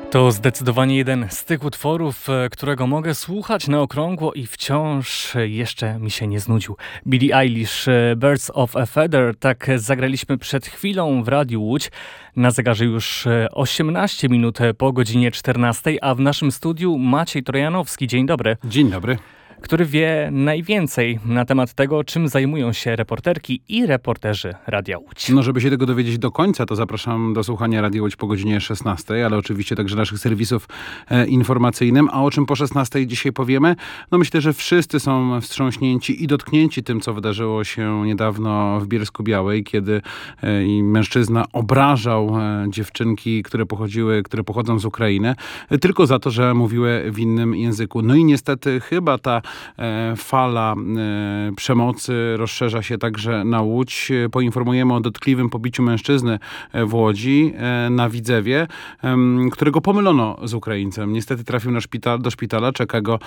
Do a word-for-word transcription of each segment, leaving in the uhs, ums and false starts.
To zdecydowanie jeden z tych utworów, którego mogę słuchać na okrągło i wciąż jeszcze mi się nie znudził. Billie Eilish, Birds of a Feather, tak zagraliśmy przed chwilą w Radiu Łódź. Na zegarze już osiemnaście minut po godzinie czternastej, a w naszym studiu Maciej Trojanowski. Dzień dobry. Dzień dobry. Który wie najwięcej na temat tego, czym zajmują się reporterki i reporterzy Radia Łódź. No, żeby się tego dowiedzieć do końca, to zapraszam do słuchania Radia Łódź po godzinie szesnastej, ale oczywiście także naszych serwisów e, informacyjnym. A o czym po szesnastej dzisiaj powiemy? No myślę, że wszyscy są wstrząśnięci i dotknięci tym, co wydarzyło się niedawno w Bielsku-Białej, kiedy e, i mężczyzna obrażał e, dziewczynki, które pochodziły, które pochodzą z Ukrainy, e, tylko za to, że mówiły w innym języku. No i niestety chyba ta E, fala e, przemocy rozszerza się także na Łódź. Poinformujemy o dotkliwym pobiciu mężczyzny w Łodzi e, na Widzewie, e, którego pomylono z Ukraińcem. Niestety trafił na szpital, do szpitala, czeka go,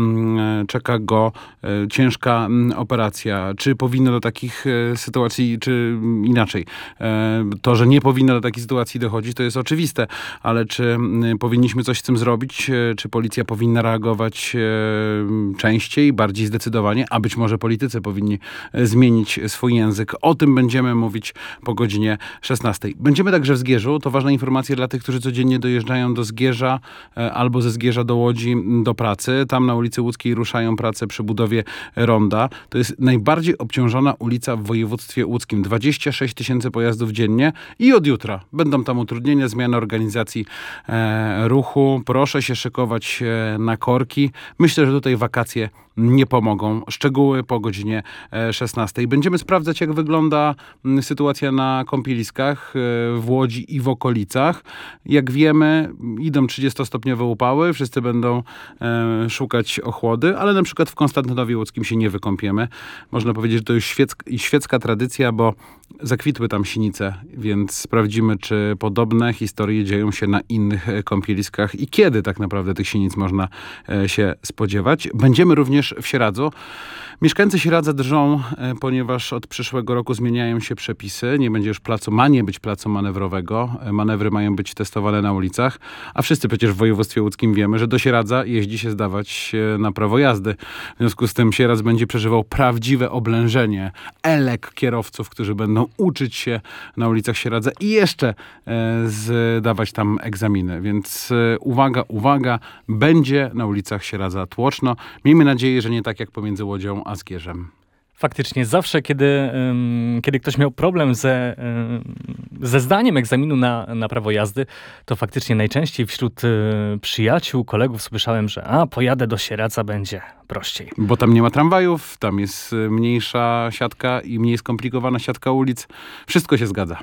m, czeka go e, ciężka m, operacja. Czy powinno do takich e, sytuacji, czy inaczej? E, to, że nie powinno do takich sytuacji dochodzić, to jest oczywiste, ale czy m, powinniśmy coś z tym zrobić? E, czy policja powinna reagować e, częściej? Częściej, bardziej zdecydowanie, a być może politycy powinni zmienić swój język. O tym będziemy mówić po godzinie szesnastej. Będziemy także w Zgierzu. To ważna informacja dla tych, którzy codziennie dojeżdżają do Zgierza albo ze Zgierza do Łodzi do pracy. Tam na ulicy Łódzkiej ruszają prace przy budowie ronda. To jest najbardziej obciążona ulica w województwie łódzkim. dwadzieścia sześć tysięcy pojazdów dziennie i od jutra będą tam utrudnienia, zmiany organizacji e, ruchu. Proszę się szykować e, na korki. Myślę, że tutaj wakacje nie pomogą. Szczegóły po godzinie szesnastej. Będziemy sprawdzać, jak wygląda sytuacja na kąpieliskach w Łodzi i w okolicach. Jak wiemy, idą trzydziestostopniowe upały. Wszyscy będą e, szukać ochłody, ale na przykład w Konstantynowie Łódzkim się nie wykąpiemy. Można powiedzieć, że to już świecka, świecka tradycja, bo zakwitły tam sinice, więc sprawdzimy, czy podobne historie dzieją się na innych kąpieliskach i kiedy tak naprawdę tych sinic można e, się spodziewać. Będziemy również w Sieradzu. Mieszkańcy Sieradza drżą, ponieważ od przyszłego roku zmieniają się przepisy. Nie będzie już placu, ma nie być placu manewrowego. Manewry mają być testowane na ulicach, a wszyscy przecież w województwie łódzkim wiemy, że do Sieradza jeździ się zdawać na prawo jazdy. W związku z tym Sieradz będzie przeżywał prawdziwe oblężenie elek kierowców, którzy będą uczyć się na ulicach Sieradza i jeszcze e, zdawać tam egzaminy. Więc e, uwaga, uwaga, będzie na ulicach Sieradza tłoczno. Miejmy nadzieję, że nie tak jak pomiędzy Łodzią a Zgierzem. Faktycznie, zawsze kiedy, um, kiedy ktoś miał problem ze, um, ze zdaniem egzaminu na, na prawo jazdy, to faktycznie najczęściej wśród um, przyjaciół, kolegów słyszałem, że a, pojadę do Sieradza, będzie prościej. Bo tam nie ma tramwajów, tam jest mniejsza siatka i mniej skomplikowana siatka ulic. Wszystko się zgadza.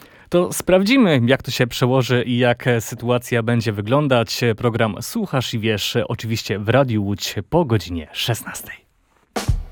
To sprawdzimy, jak to się przełoży i jak sytuacja będzie wyglądać. Program Słuchasz i Wiesz oczywiście w Radiu Łódź po godzinie szesnastej.